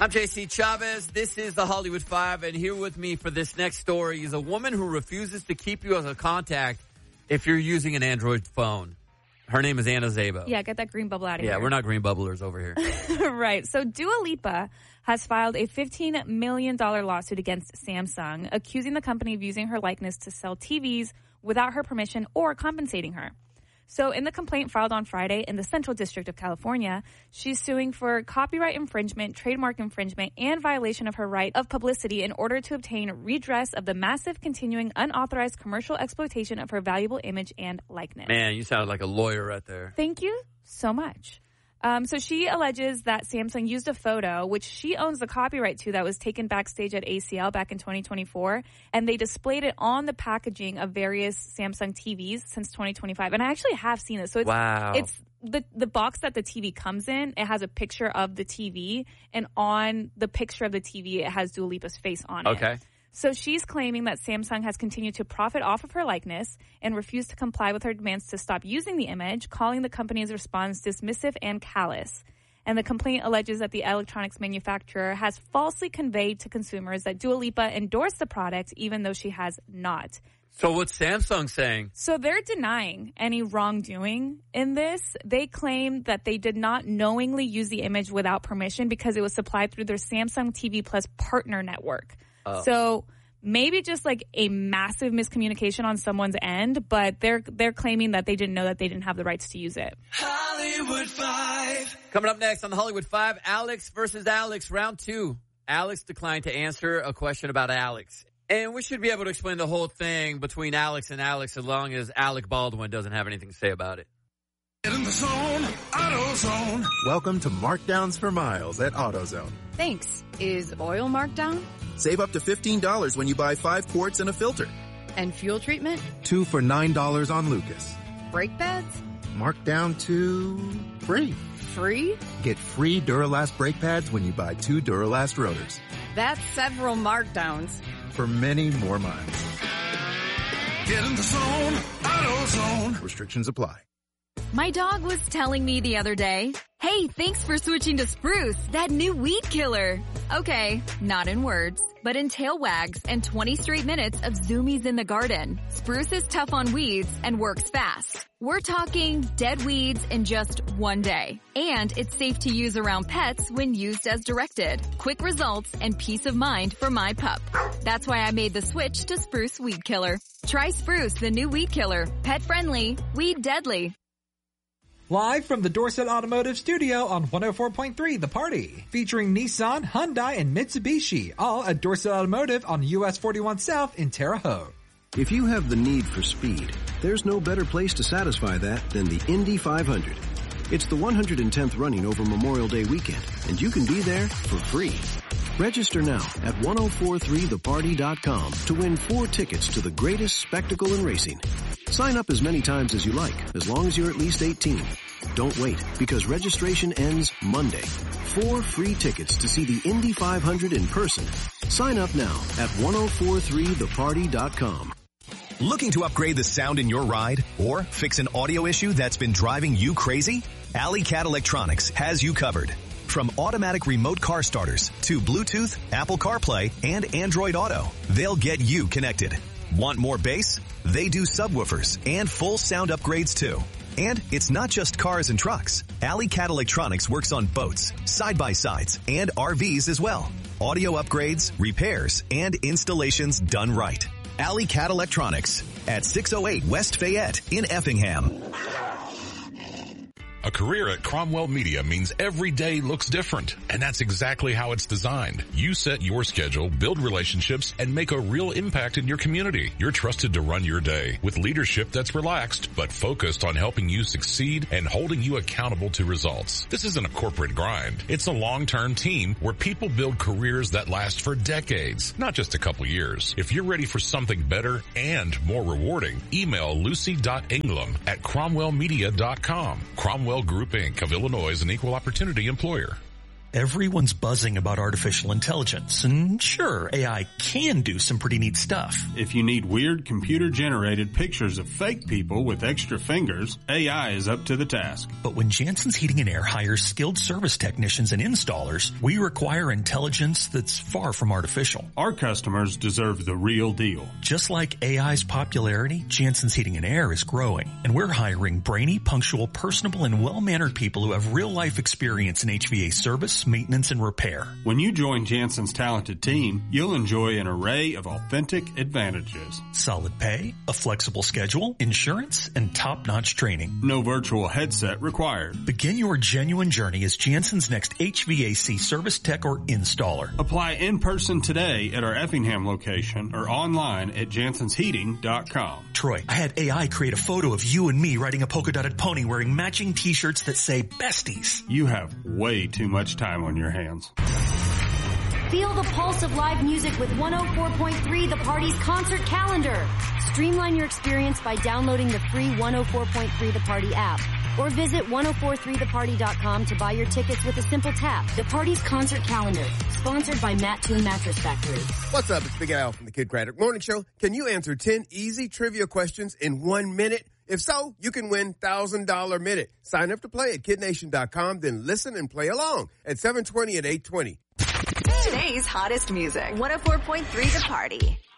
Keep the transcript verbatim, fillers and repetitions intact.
I'm J C Chavez. This is the Hollywood Five, and here with me for this next story is a woman who refuses to keep you as a contact if you're using an Android phone. Her name is Anna Szabo. Yeah, get that green bubble out of yeah, here. Yeah, we're not green bubblers over here. Right. So Dua Lipa has filed a fifteen million dollars lawsuit against Samsung, accusing the company of using her likeness to sell T Vs without her permission or compensating her. So in the complaint filed on Friday in the Central District of California, she's suing for copyright infringement, trademark infringement, and violation of her right of publicity in order to obtain redress of the massive continuing unauthorized commercial exploitation of her valuable image and likeness. Man, you sounded like a lawyer right there. Thank you so much. Um, so she alleges that Samsung used a photo, which she owns the copyright to, that was taken backstage at A C L back in twenty twenty-four, and they displayed it on the packaging of various Samsung T Vs since twenty twenty-five. And I actually have seen it. So it's, wow. it's the, the box that the T V comes in. It has a picture of the T V, and on the picture of the T V, it has Dua Lipa's face on it. Okay. So she's claiming that Samsung has continued to profit off of her likeness and refused to comply with her demands to stop using the image, calling the company's response dismissive and callous. And the complaint alleges that the electronics manufacturer has falsely conveyed to consumers that Dua Lipa endorsed the product, even though she has not. So what's Samsung saying? So they're denying any wrongdoing in this. They claim that they did not knowingly use the image without permission because it was supplied through their Samsung T V Plus partner network. Oh. So maybe just like a massive miscommunication on someone's end, but they're they're claiming that they didn't know that they didn't have the rights to use it. Hollywood Five. Coming up next on the Hollywood Five, Alex versus Alex, round two. Alex declined to answer a question about Alex. And we should be able to explain the whole thing between Alex and Alex as long as Alec Baldwin doesn't have anything to say about it. Get in the zone, AutoZone. Welcome to Markdowns for Miles at AutoZone. Thanks. Is oil marked down? Save up to fifteen dollars when you buy five quarts and a filter. And fuel treatment? Two for nine dollars on Lucas. Brake pads? Marked down to free. Free? Get free Duralast brake pads when you buy two Duralast rotors. That's several markdowns. For many more miles. Get in the zone, AutoZone. Restrictions apply. My dog was telling me the other day, hey, thanks for switching to Spruce, that new weed killer. Okay, not in words, but in tail wags and twenty straight minutes of zoomies in the garden. Spruce is tough on weeds and works fast. We're talking dead weeds in just one day. And it's safe to use around pets when used as directed. Quick results and peace of mind for my pup. That's why I made the switch to Spruce Weed Killer. Try Spruce, the new weed killer. Pet friendly, weed deadly. Live from the Dorset Automotive Studio on one oh four point three The Party. Featuring Nissan, Hyundai, and Mitsubishi. All at Dorset Automotive on U S forty-one South in Terre Haute. If you have the need for speed, there's no better place to satisfy that than the Indy five hundred. It's the one hundred tenth running over Memorial Day weekend, and you can be there for free. Register now at ten forty-three the party dot com to win four tickets to the greatest spectacle in racing. Sign up as many times as you like, as long as you're at least eighteen. Don't wait, because registration ends Monday. Four free tickets to see the Indy five hundred in person. Sign up now at ten forty-three the party dot com. Looking to upgrade the sound in your ride or fix an audio issue that's been driving you crazy? Alley Cat Electronics has you covered. From automatic remote car starters to Bluetooth, Apple CarPlay, and Android Auto, they'll get you connected. Want more bass? They do subwoofers and full sound upgrades too. And it's not just cars and trucks. Alley Cat Electronics works on boats, side-by-sides, and R Vs as well. Audio upgrades, repairs, and installations done right. Alley Cat Electronics at six oh eight West Fayette in Effingham. A career at Cromwell Media means every day looks different, and that's exactly how it's designed. You set your schedule, build relationships, and make a real impact in your community. You're trusted to run your day with leadership that's relaxed but focused on helping you succeed and holding you accountable to results. This isn't a corporate grind. It's a long-term team where people build careers that last for decades, not just a couple years. If you're ready for something better and more rewarding, email lucy dot ingram at cromwell media dot com. Cromwell Group, Incorporated of Illinois is an equal opportunity employer. Everyone's buzzing about artificial intelligence, and sure, A I can do some pretty neat stuff. If you need weird computer-generated pictures of fake people with extra fingers, A I is up to the task. But when Jansen's Heating and Air hires skilled service technicians and installers, we require intelligence that's far from artificial. Our customers deserve the real deal. Just like A I's popularity, Jansen's Heating and Air is growing, and we're hiring brainy, punctual, personable, and well-mannered people who have real-life experience in H V A service, maintenance, and repair. When you join Jansen's talented team, you'll enjoy an array of authentic advantages. Solid pay, a flexible schedule, insurance, and top-notch training. No virtual headset required. Begin your genuine journey as Jansen's next H V A C service tech or installer. Apply in person today at our Effingham location or online at jansens heating dot com. Troy, I had A I create a photo of you and me riding a polka-dotted pony wearing matching t-shirts that say besties. You have way too much time on your hands. Feel the pulse of live music with one oh four point three The Party's concert calendar. Streamline your experience by downloading the free one oh four point three The Party app or visit ten forty-three the party dot com to buy your tickets with a simple tap. The Party's concert calendar, sponsored by Matt Toon Mattress Factory. What's up? It's Big Al from the Kid Craddock Morning Show. Can you answer ten easy trivia questions in one minute? If so, you can win one thousand dollars minute. Sign up to play at kid nation dot com, then listen and play along at seven twenty and eight twenty. Today's hottest music. one oh four point three The Party.